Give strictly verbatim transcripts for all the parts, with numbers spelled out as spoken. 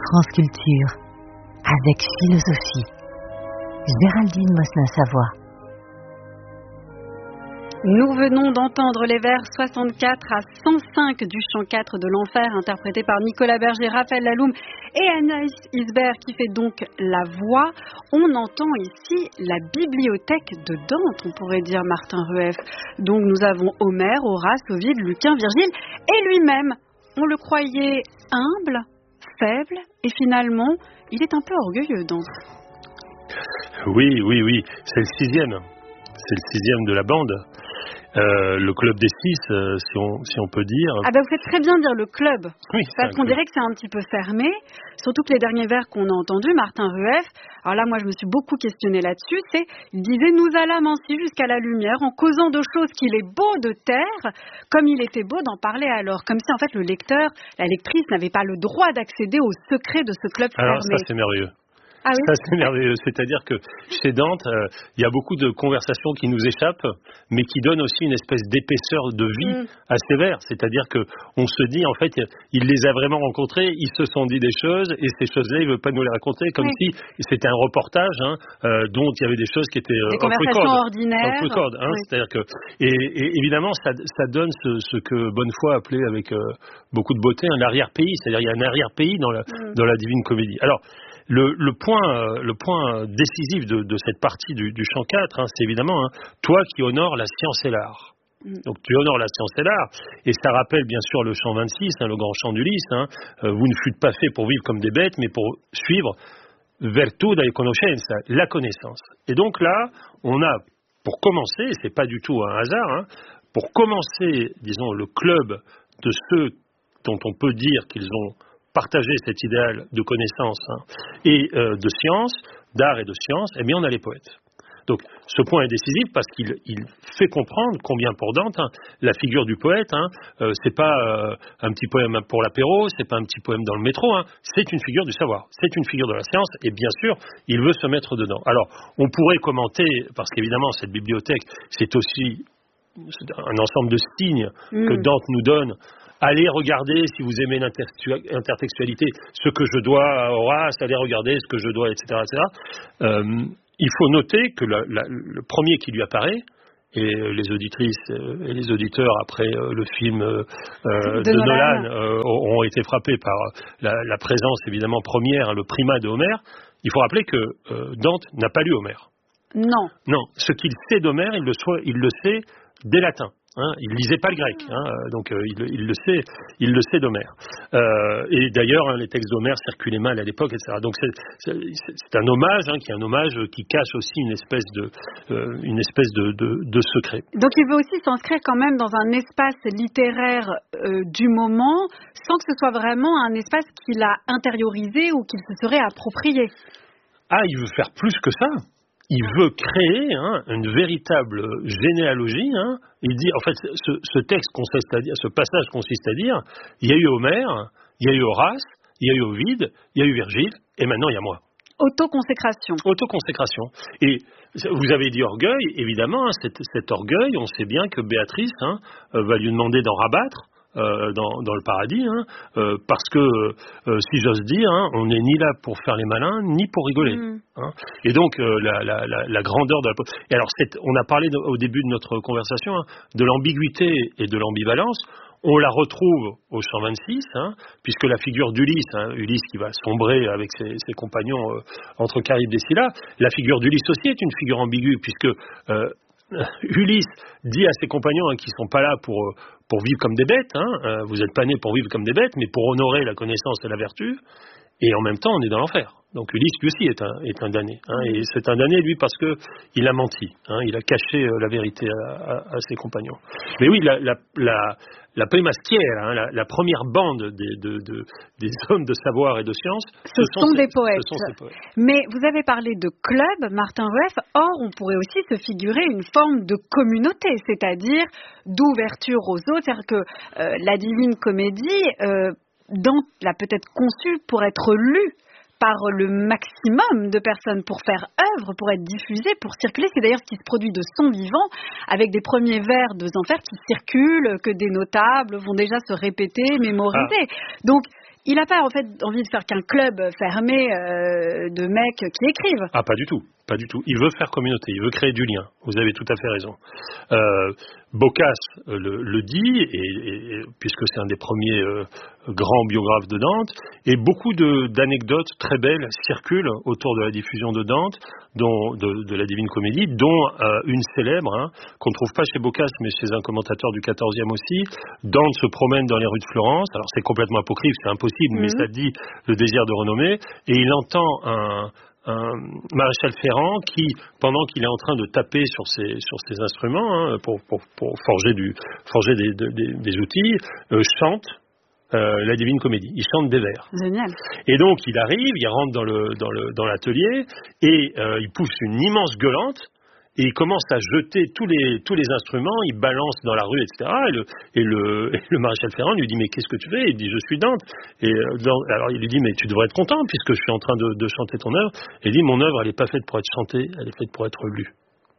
France Culture, avec philosophie. Géraldine Mosselin-Savoie. Nous venons d'entendre les vers soixante-quatre à cent cinq du chant quatre de l'Enfer, interprété par Nicolas Berger, Raphaël Laloum et Anaïs Isbert, qui fait donc la voix. On entend ici la bibliothèque de Dante, on pourrait dire, Martin Rueff. Donc nous avons Homère, Horace, Ovide, Lucain, Virgile et lui-même. On le croyait humble, faible, et finalement, il est un peu orgueilleux, Dante. Oui, oui, oui, c'est le sixième. C'est le sixième de la bande. Euh, le club des six, euh, si, on, si on peut dire. Ah ben vous faites très bien dire le club. Oui, parce qu'on club. dirait que c'est un petit peu fermé. Surtout que les derniers vers qu'on a entendus, Martin Rueff, alors là moi je me suis beaucoup questionné là-dessus, c'est, il disait nous allâmes ainsi jusqu'à la lumière en causant de choses qu'il est beau de taire, comme il était beau d'en parler alors. Comme si en fait le lecteur, la lectrice n'avait pas le droit d'accéder aux secrets de ce club alors, fermé. Alors ça c'est merveilleux. Ah oui. Ça, c'est merveilleux. C'est-à-dire que chez Dante, il euh, y a beaucoup de conversations qui nous échappent, mais qui donnent aussi une espèce d'épaisseur de vie mm. à ces vers. C'est-à-dire que on se dit, en fait, il les a vraiment rencontrés, ils se sont dit des choses, et ces choses-là, il ne veut pas nous les raconter, comme oui. si c'était un reportage hein, euh, dont il y avait des choses qui étaient euh, des conversations record, ordinaires. Record, hein, oui. C'est-à-dire que, et, et évidemment, ça, ça donne ce, ce que Bonnefoy appelait avec euh, beaucoup de beauté un arrière-pays. C'est-à-dire il y a un arrière-pays dans la, mm. dans la Divine Comédie. Alors. Le, le, point, le point décisif de, de cette partie du, du chant quatre, hein, c'est évidemment hein, toi qui honores la science et l'art. Mm. Donc tu honores la science et l'art, et ça rappelle bien sûr le chant vingt-six, hein, le grand chant d'Ulysse. Hein, euh, vous ne fûtes pas faits pour vivre comme des bêtes, mais pour suivre virtude et conoscenza, la connaissance. Et donc là, on a, pour commencer, et c'est pas du tout un hasard, hein, pour commencer, disons, le club de ceux dont on peut dire qu'ils ont partager cet idéal de connaissance hein, et euh, de science, d'art et de science, eh bien on a les poètes. Donc ce point est décisif parce qu'il il fait comprendre combien pour Dante hein, la figure du poète, hein, euh, c'est pas euh, un petit poème pour l'apéro, c'est pas un petit poème dans le métro, hein, c'est une figure du savoir, c'est une figure de la science et bien sûr il veut se mettre dedans. Alors on pourrait commenter, parce qu'évidemment cette bibliothèque c'est aussi un ensemble de signes mmh. que Dante nous donne. Allez regarder, si vous aimez l'intertextualité, ce que je dois à Horace, allez regarder ce que je dois, et cetera et cetera. Euh, il faut noter que la, la, le premier qui lui apparaît, et les auditrices et les auditeurs, après le film euh, de, de Nolan, Nolan euh, ont été frappés par la, la présence, évidemment, première, le primat de Homère. Il faut rappeler que euh, Dante n'a pas lu Homère. Non. Non, ce qu'il sait d'Homère, il le, soit, il le sait des latins. Hein, il ne lisait pas le grec, hein, donc euh, il, il le sait, il le sait d'Homère. Euh, et d'ailleurs, hein, les textes d'Homère circulaient mal à l'époque, et cetera. Donc c'est, c'est, c'est un hommage, hein, qui est un hommage qui cache aussi une espèce de, euh, une espèce de, de, de secret. Donc il veut aussi s'inscrire quand même dans un espace littéraire euh, du moment, sans que ce soit vraiment un espace qu'il a intériorisé ou qu'il se serait approprié. Ah, il veut faire plus que ça. Il veut créer hein, une véritable généalogie. Hein. Il dit, en fait, ce, ce texte consiste à dire, ce passage consiste à dire, il y a eu Homère, il y a eu Horace, il y a eu Ovide, il y a eu Virgile, et maintenant il y a moi. Autoconsécration. Autoconsécration. Et vous avez dit orgueil, évidemment, hein, cet, cet orgueil, on sait bien que Béatrice hein, va lui demander d'en rabattre. Euh, dans, dans le paradis, hein, euh, parce que, euh, si j'ose dire, hein, on n'est ni là pour faire les malins, ni pour rigoler. Mmh. Hein. Et donc, euh, la, la, la, la grandeur de la... Et alors, cette, on a parlé de, au début de notre conversation hein, de l'ambiguïté et de l'ambivalence. On la retrouve au chant vingt-six, hein, puisque la figure d'Ulysse, hein, Ulysse qui va sombrer avec ses, ses compagnons euh, entre Charybde et Scylla, la figure d'Ulysse aussi est une figure ambiguë, puisque... Euh, Ulysse dit à ses compagnons hein, qui ne sont pas là pour, pour vivre comme des bêtes, hein, euh, vous n'êtes pas nés pour vivre comme des bêtes, mais pour honorer la connaissance et la vertu, et en même temps on est dans l'enfer. Donc Ulysse lui aussi est un, est un damné, hein, et c'est un damné lui parce qu'il a menti, hein, il a caché euh, la vérité à, à, à ses compagnons. Mais oui, la, la, la, la prima schiera, hein, la, la première bande des, de, de, des hommes de savoir et de science, ce, ce sont, sont, des ces, poètes. Ce sont ces poètes. Mais vous avez parlé de club, Martin Rueff, or on pourrait aussi se figurer une forme de communauté, c'est-à-dire d'ouverture aux autres, c'est-à-dire que euh, la Divine Comédie, euh, Dante l'a peut-être conçue pour être lue par le maximum de personnes, pour faire œuvre, pour être diffusé, pour circuler. C'est d'ailleurs ce qui se produit de son vivant, avec des premiers vers de Zenfer qui circulent, que des notables vont déjà se répéter, mémoriser. Ah. Donc, il n'a pas en fait envie de faire qu'un club fermé euh, de mecs qui écrivent. Ah, pas du tout, pas du tout. Il veut faire communauté, il veut créer du lien. Vous avez tout à fait raison. Euh, Boccace euh, le, le dit, et, et, et, puisque c'est un des premiers euh, grands biographes de Dante, et beaucoup de, d'anecdotes très belles circulent autour de la diffusion de Dante, dont, de, de la Divine Comédie, dont euh, une célèbre, hein, qu'on ne trouve pas chez Boccace, mais chez un commentateur du quatorzième aussi. Dante se promène dans les rues de Florence, alors c'est complètement apocryphe, c'est impossible, mmh. mais ça dit le désir de renommée, et il entend un... un maréchal Ferrand qui, pendant qu'il est en train de taper sur ses, sur ses instruments hein, pour, pour, pour forger, du, forger des, des, des outils, euh, chante euh, la Divine Comédie. Il chante des vers. Génial. Et donc il arrive, il rentre dans, le, dans, le, dans l'atelier et euh, il pousse une immense gueulante. Et il commence à jeter tous les, tous les instruments, il balance dans la rue, et cetera. Et le, et le, et le maréchal Ferrand lui dit « Mais qu'est-ce que tu fais ?» Il dit « Je suis Dante. » Et dans, alors il lui dit « Mais tu devrais être content puisque je suis en train de, de chanter ton œuvre. » Et il dit « Mon œuvre, elle n'est pas faite pour être chantée, elle est faite pour être lue. Mm. »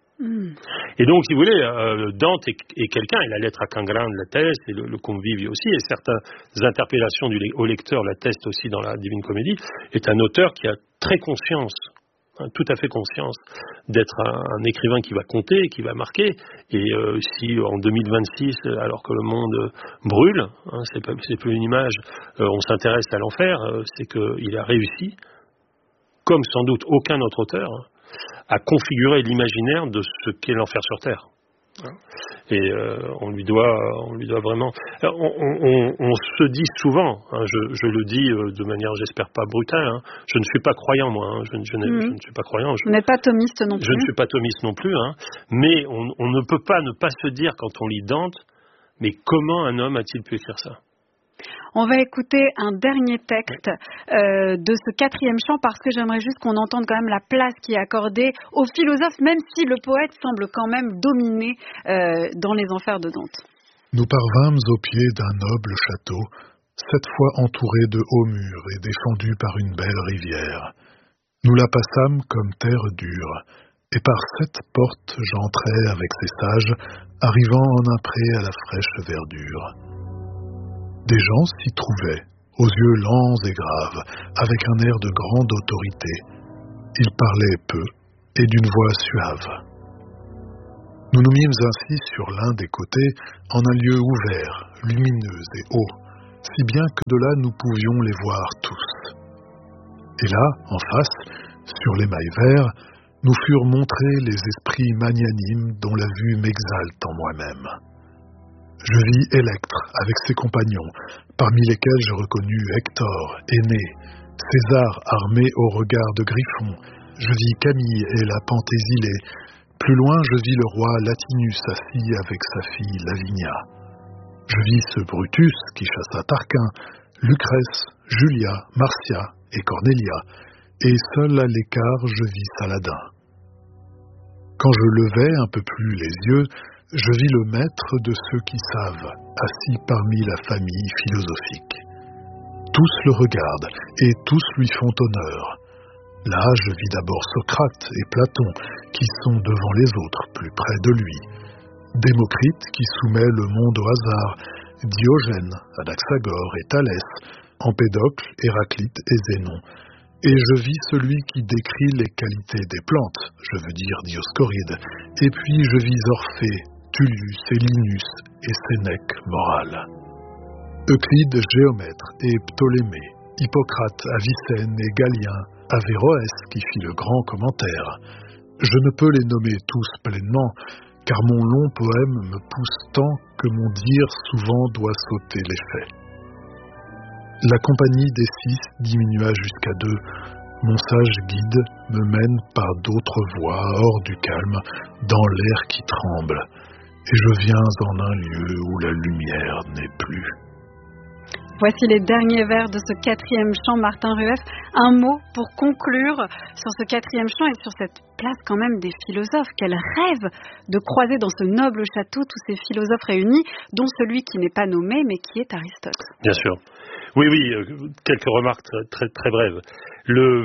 Et donc, si vous voulez, euh, Dante est, est quelqu'un, et la lettre à Quingrin l'atteste, et le, le Convive aussi, et certaines interpellations du, au lecteur l'attestent aussi dans la Divine Comédie, est un auteur qui a très conscience tout à fait conscience d'être un, un écrivain qui va compter, qui va marquer. Et euh, si en deux mille vingt-six, alors que le monde brûle, hein, c'est, pas, c'est plus une image, euh, on s'intéresse à l'enfer, euh, c'est qu'il a réussi, comme sans doute aucun autre auteur, hein, à configurer l'imaginaire de ce qu'est l'enfer sur Terre. Et euh, on lui doit, on lui doit vraiment. On, on, on se dit souvent, hein, je, je le dis de manière, j'espère pas brutale. Hein, je ne suis pas croyant moi. Hein, je, je, mmh. je ne suis pas croyant. Je, Vous n'êtes pas thomiste non plus. Je ne suis pas thomiste non plus. Hein, mais on, on ne peut pas ne pas se dire quand on lit Dante, mais comment un homme a-t-il pu écrire ça ? On va écouter un dernier texte euh, de ce quatrième chant parce que j'aimerais juste qu'on entende quand même la place qui est accordée aux philosophes, même si le poète semble quand même dominer euh, dans les enfers de Dante. Nous parvînmes au pied d'un noble château, cette fois entouré de hauts murs et défendu par une belle rivière. Nous la passâmes comme terre dure, et par cette porte j'entrai avec ces sages, arrivant en un pré à la fraîche verdure. Des gens s'y trouvaient, aux yeux lents et graves, avec un air de grande autorité. Ils parlaient peu et d'une voix suave. Nous nous mîmes ainsi sur l'un des côtés, en un lieu ouvert, lumineux et haut, si bien que de là nous pouvions les voir tous. Et là, en face, sur l'émail vert, nous furent montrés les esprits magnanimes dont la vue m'exalte en moi-même. Je vis Électre avec ses compagnons, parmi lesquels je reconnus Hector, Énée, César armé au regard de griffon. Je vis Camille et la Penthésile. Plus loin, je vis le roi Latinus assis avec sa fille Lavinia. Je vis ce Brutus qui chassa Tarquin, Lucrèce, Julia, Marcia et Cornelia, et seul à l'écart je vis Saladin. Quand je levai un peu plus les yeux, je vis le maître de ceux qui savent, assis parmi la famille philosophique. Tous le regardent, et tous lui font honneur. Là, je vis d'abord Socrate et Platon, qui sont devant les autres, plus près de lui. Démocrite, qui soumet le monde au hasard. Diogène, Anaxagore et Thalès. Empédocle, Héraclite et Zénon. Et je vis celui qui décrit les qualités des plantes, je veux dire Dioscoride. Et puis je vis Orphée, Tullius et Linus et Sénèque moral. Euclide géomètre et Ptolémée, Hippocrate, Avicenne et Galien, Averroès qui fit le grand commentaire. Je ne peux les nommer tous pleinement, car mon long poème me pousse tant que mon dire souvent doit sauter les faits. La compagnie des six diminua jusqu'à deux. Mon sage guide me mène par d'autres voies hors du calme, dans l'air qui tremble, et je viens en un lieu où la lumière n'est plus. Voici les derniers vers de ce quatrième chant, Martin Rueff. Un mot pour conclure sur ce quatrième chant et sur cette place quand même des philosophes. Quel rêve de croiser dans ce noble château tous ces philosophes réunis, dont celui qui n'est pas nommé mais qui est Aristote. Bien sûr. Oui, oui, euh, quelques remarques très, très, très brèves. Le,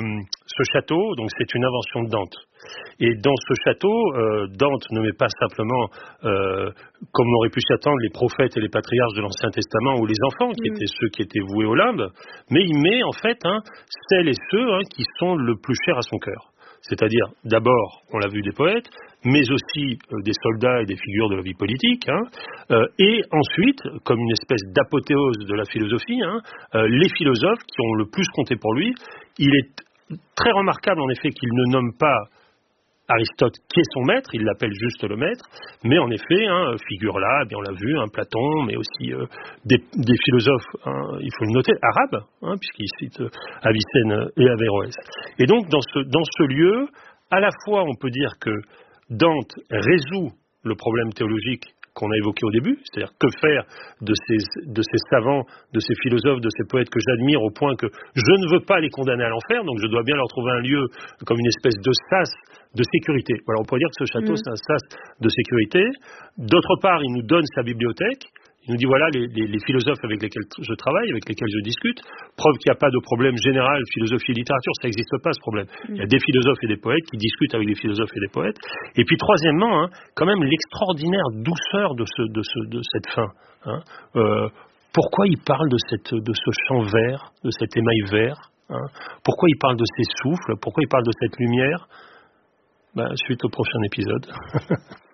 ce château, donc c'est une invention de Dante. Et dans ce château, euh, Dante ne met pas simplement, euh, comme on aurait pu s'attendre, les prophètes et les patriarches de l'Ancien Testament ou les enfants, qui mmh. étaient ceux qui étaient voués au limbe, mais il met en fait hein, celles et ceux hein, qui sont le plus chers à son cœur. C'est-à-dire, d'abord, on l'a vu, des poètes, mais aussi euh, des soldats et des figures de la vie politique, hein, euh, et ensuite, comme une espèce d'apothéose de la philosophie, hein, euh, les philosophes qui ont le plus compté pour lui. Il est très remarquable, en effet, qu'il ne nomme pas Aristote qui est son maître, il l'appelle juste le maître, mais en effet, hein, figure là, bien on l'a vu, hein, Platon, mais aussi euh, des, des philosophes, hein, il faut le noter, arabes, hein, puisqu'il cite euh, Avicenne et Averroès. Et donc, dans ce, dans ce lieu, à la fois, on peut dire que Dante résout le problème théologique qu'on a évoqué au début, c'est-à-dire que faire de ces, de ces savants, de ces philosophes, de ces poètes que j'admire au point que je ne veux pas les condamner à l'enfer, donc je dois bien leur trouver un lieu comme une espèce de sas de sécurité. Voilà, on pourrait dire que ce château, mmh. c'est un sas de sécurité. D'autre part, il nous donne sa bibliothèque. Il nous dit, voilà, les, les, les philosophes avec lesquels je travaille, avec lesquels je discute, preuve qu'il n'y a pas de problème général, philosophie et littérature, ça n'existe pas ce problème. Il y a des philosophes et des poètes qui discutent avec des philosophes et des poètes. Et puis troisièmement, hein, quand même l'extraordinaire douceur de, ce, de, ce, de cette fin. Hein. Euh, pourquoi il parle de, cette, de ce champ vert, de cet émail vert, hein. Pourquoi il parle de ces souffles, pourquoi il parle de cette lumière? Ben, suite au prochain épisode.